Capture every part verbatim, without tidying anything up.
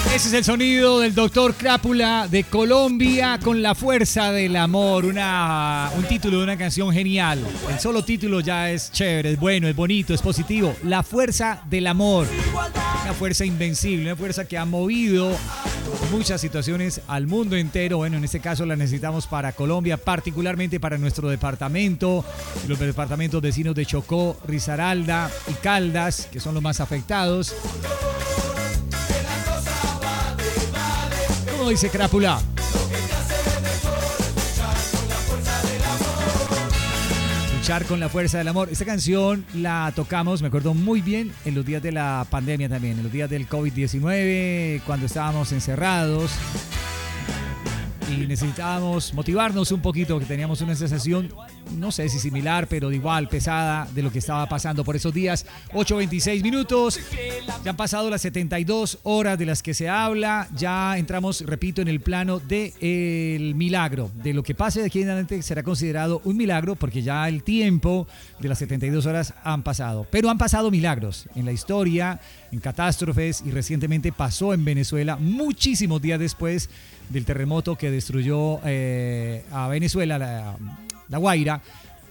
Ese es el sonido del doctor Crápula de Colombia con La Fuerza del Amor, una, un título de una canción genial. El solo título ya es chévere, es bueno, es bonito, es positivo. La Fuerza del Amor, una fuerza invencible, una fuerza que ha movido muchas situaciones al mundo entero. Bueno, en este caso la necesitamos para Colombia, particularmente para nuestro departamento, los departamentos vecinos de Chocó, Risaralda y Caldas, que son los más afectados. ¿Cómo dice Crápula? Luchar con la fuerza del amor. Esta canción la tocamos, me acuerdo muy bien, en los días de la pandemia también, en los días del COVID diecinueve, cuando estábamos encerrados y necesitábamos motivarnos un poquito, que teníamos una sensación, no sé si similar, pero igual pesada de lo que estaba pasando por esos días. ocho veintiséis minutos, ya han pasado las setenta y dos horas de las que se habla, ya entramos, repito, en el plano del milagro, de lo que pase de aquí en adelante será considerado un milagro, porque ya el tiempo de las setenta y dos horas han pasado, pero han pasado milagros en la historia, en catástrofes, y recientemente pasó en Venezuela, muchísimos días después del terremoto que destruyó eh, a Venezuela, la, la Guaira.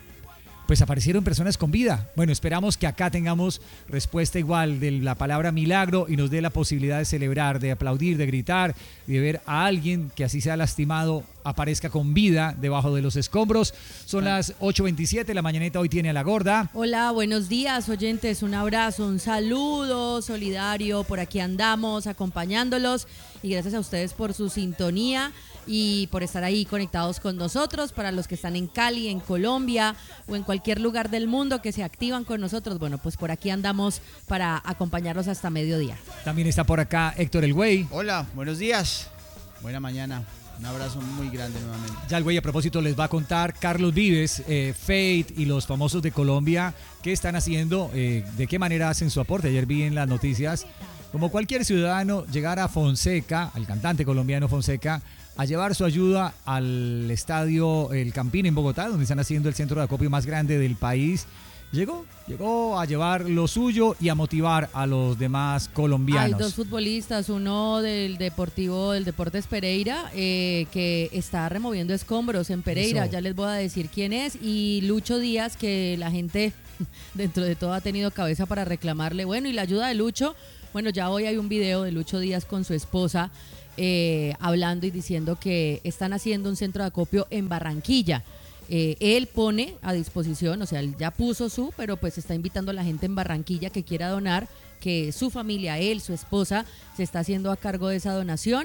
Pues aparecieron personas con vida. Bueno, esperamos que acá tengamos respuesta igual de la palabra milagro y nos dé la posibilidad de celebrar, de aplaudir, de gritar, de ver a alguien que así sea lastimado aparezca con vida debajo de los escombros. Son las ocho veintisiete, la mañaneta hoy tiene a la gorda. Hola, buenos días, oyentes, un abrazo, un saludo solidario, por aquí andamos acompañándolos y gracias a ustedes por su sintonía y por estar ahí conectados con nosotros. Para los que están en Cali, en Colombia o en cualquier lugar del mundo que se activan con nosotros, bueno, pues por aquí andamos para acompañarlos hasta mediodía. También está por acá Héctor el Güey. Hola, buenos días, buena mañana. Un abrazo muy grande nuevamente. Ya el Güey a propósito les va a contar Carlos Vives, eh, Fate y los famosos de Colombia qué están haciendo, eh, de qué manera hacen su aporte. Ayer vi en las noticias, como cualquier ciudadano, llegar a Fonseca, al cantante colombiano Fonseca, a llevar su ayuda al estadio El Campín en Bogotá, donde están haciendo el centro de acopio más grande del país. Llegó, llegó a llevar lo suyo y a motivar a los demás colombianos. Hay dos futbolistas, uno del Deportivo, del Deportes Pereira, eh, que está removiendo escombros en Pereira, Eso. Ya les voy a decir quién es, y Lucho Díaz, que la gente dentro de todo ha tenido cabeza para reclamarle. Bueno, y la ayuda de Lucho, bueno, ya hoy hay un video de Lucho Díaz con su esposa, eh, hablando y diciendo que están haciendo un centro de acopio en Barranquilla. Eh, él pone a disposición, o sea, él ya puso su, pero pues está invitando a la gente en Barranquilla que quiera donar, que su familia, él, su esposa, se está haciendo a cargo de esa donación.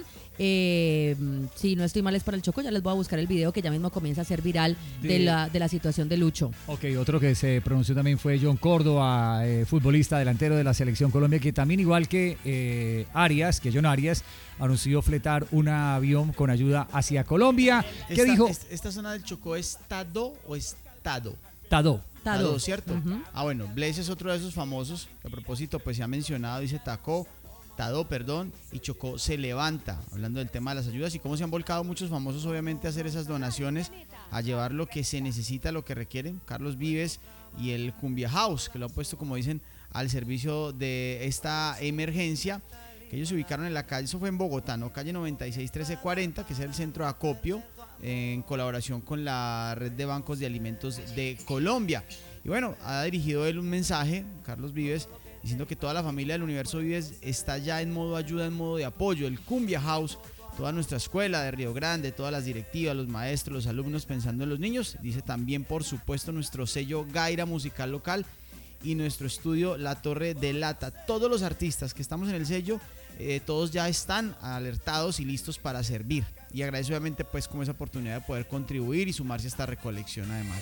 Eh, si no estoy mal es para el Chocó, ya les voy a buscar el video que ya mismo comienza a ser viral de, de, la, de la situación de Lucho. Ok, otro que se pronunció también fue John Córdoba, eh, futbolista delantero de la Selección Colombia, que también igual que eh, Arias, que John Arias, anunció fletar un avión con ayuda hacia Colombia. ¿Qué esta, dijo? Esta, ¿Esta zona del Chocó es Tado o Estado? Tado. Tado, Tado, ¿cierto? Uh-huh. Ah, bueno, Blaze es otro de esos famosos que a propósito pues se ha mencionado, dice Tacó, Tado, perdón, y Chocó se levanta, hablando del tema de las ayudas y cómo se han volcado muchos famosos obviamente a hacer esas donaciones, a llevar lo que se necesita, lo que requieren. Carlos Vives y el Cumbia House, que lo han puesto, como dicen, al servicio de esta emergencia, que ellos se ubicaron en la calle, eso fue en Bogotá, ¿no? Calle noventa y seis trece cuarenta, que es el centro de acopio, en colaboración con la red de bancos de alimentos de Colombia. Y bueno, ha dirigido él un mensaje, Carlos Vives, diciendo que toda la familia del Universo Vives está ya en modo ayuda, en modo de apoyo. El Cumbia House, toda nuestra escuela de Río Grande, todas las directivas, los maestros, los alumnos pensando en los niños. Dice también, por supuesto, nuestro sello Gaira Musical Local y nuestro estudio La Torre de Lata. Todos los artistas que estamos en el sello, eh, todos ya están alertados y listos para servir. Y agradece obviamente pues como esa oportunidad de poder contribuir y sumarse a esta recolección además.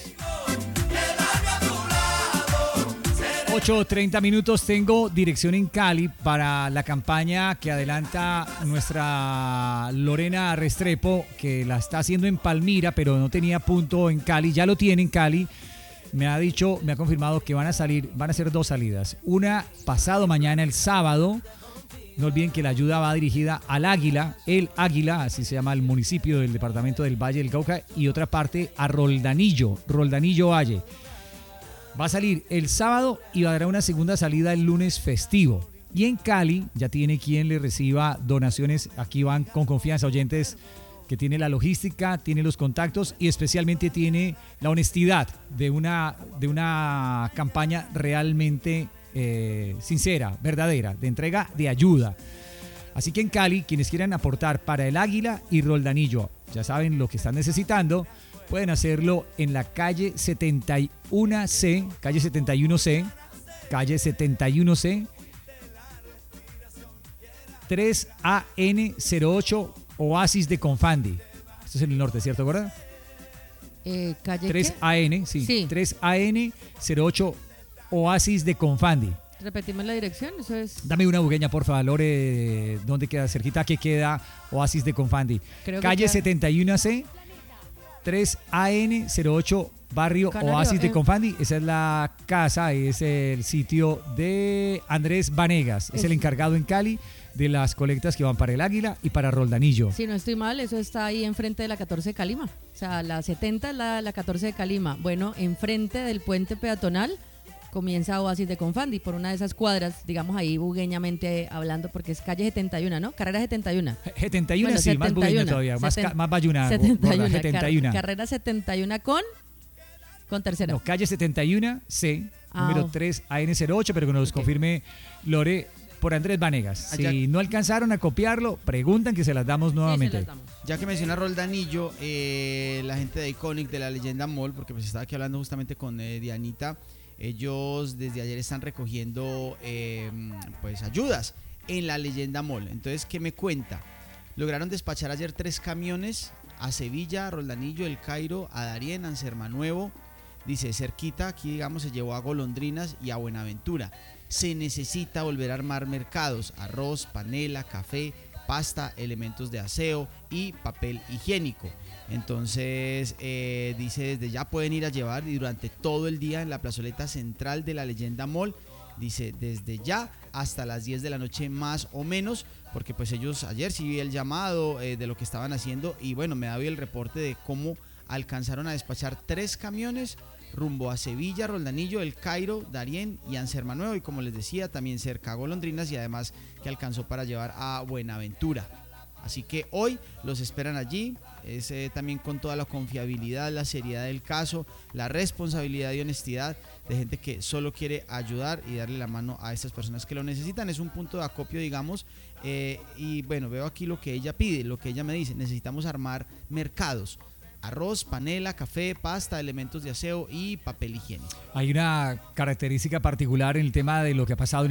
ocho treinta minutos, tengo dirección en Cali para la campaña que adelanta nuestra Lorena Restrepo, que la está haciendo en Palmira, pero no tenía punto en Cali, ya lo tiene en Cali. Me ha dicho, me ha confirmado que van a salir, van a ser dos salidas. Una pasado mañana, el sábado. No olviden que la ayuda va dirigida al Águila, el Águila, así se llama el municipio del departamento del Valle del Cauca, y otra parte a Roldanillo, Roldanillo Valle. Va a salir el sábado y va a dar una segunda salida el lunes festivo. Y en Cali ya tiene quien le reciba donaciones. Aquí van con confianza oyentes que tiene la logística, tiene los contactos y especialmente tiene la honestidad de una, de una campaña realmente eh, sincera, verdadera, de entrega de ayuda. Así que en Cali, quienes quieran aportar para el Águila y Roldanillo, ya saben lo que están necesitando, pueden hacerlo en la calle setenta y uno C, calle setenta y uno C, calle setenta y uno C, tres A N cero ocho, Oasis de Confandi. Esto es en el norte, ¿cierto, verdad? Eh, ¿Calle tres A N, sí, sí. tres A N cero ocho, Oasis de Confandi. Repetimos la dirección, eso es... Dame una bugueña, por favor, Lore, ¿dónde queda? Cerquita que queda Oasis de Confandi. Creo Calle que setenta y uno C, tres A N cero ocho, barrio Canario, Oasis de eh. Confandi. Esa es la casa, es el sitio de Andrés Vanegas. Es, Es- el encargado en Cali de las colectas que van para el Águila y para Roldanillo. Si no estoy mal, eso está ahí enfrente de la catorce de Calima. O sea, la setenta es la, la catorce de Calima. Bueno, enfrente del puente peatonal comienza Oasis de Confandi, por una de esas cuadras, digamos ahí bugueñamente hablando, porque es calle setenta y uno, ¿no? Carrera setenta y uno. setenta y uno, Bueno, sí, más bugueña setenta y uno, todavía, más, seten- ca- más bayuna, setenta y gorda, uno, setenta y uno. car- carrera setenta y uno con, con tercera. No, calle setenta y uno C, Ah, número oh. tres A N cero ocho, pero que nos Ok. confirme Lore por Andrés Vanegas. Allá- Si no alcanzaron a copiarlo, preguntan que se las damos Sí, se nuevamente. las damos. Ya que menciona Roldanillo, eh, la gente de Iconic, de la Leyenda Mall, porque pues estaba aquí hablando justamente con eh, Dianita, ellos desde ayer están recogiendo eh, pues ayudas en la Leyenda Mall. Entonces, ¿qué me cuenta? Lograron despachar ayer tres camiones a Sevilla, a Roldanillo, El Cairo, a Darién, a Ansermanuevo. Dice, cerquita, aquí digamos se llevó a Golondrinas y a Buenaventura. Se necesita volver a armar mercados, arroz, panela, café, pasta, elementos de aseo y papel higiénico. Entonces, eh, dice, desde ya pueden ir a llevar y durante todo el día en la plazoleta central de la Leyenda Mall. Dice, desde ya hasta las diez de la noche más o menos, porque pues ellos ayer sí vi el llamado eh, de lo que estaban haciendo y bueno, me da hoy el reporte de cómo alcanzaron a despachar tres camiones rumbo a Sevilla, Roldanillo, El Cairo, Darién y Ansermanuevo, y como les decía, también cerca a Golondrinas y además que alcanzó para llevar a Buenaventura. Así que hoy los esperan allí, es eh, también con toda la confiabilidad, la seriedad del caso, la responsabilidad y honestidad de gente que solo quiere ayudar y darle la mano a estas personas que lo necesitan. Es un punto de acopio, digamos, eh, y bueno, veo aquí lo que ella pide, lo que ella me dice, necesitamos armar mercados. Arroz, panela, café, pasta, elementos de aseo y papel higiénico. Hay una característica particular en el tema de lo que ha pasado en